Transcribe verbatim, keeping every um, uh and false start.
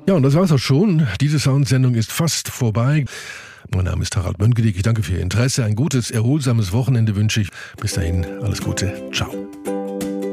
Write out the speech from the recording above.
Ja, und das war's auch schon. Diese Soundsendung ist fast vorbei. Mein Name ist Harald Mönkedijk. Ich danke für Ihr Interesse. Ein gutes, erholsames Wochenende wünsche ich. Bis dahin, alles Gute. Ciao.